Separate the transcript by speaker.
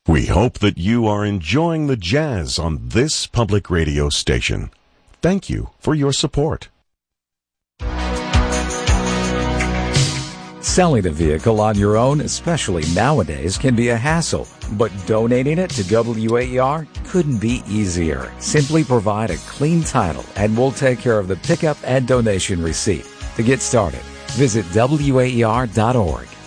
Speaker 1: We hope that you are enjoying the jazz on this public radio station. Thank you for your support.
Speaker 2: Selling a vehicle on your own, especially nowadays, can be a hassle, but donating it to WAER couldn't be easier. Simply provide a clean title and we'll take care of the pickup and donation receipt. To get started, visit WAER.org.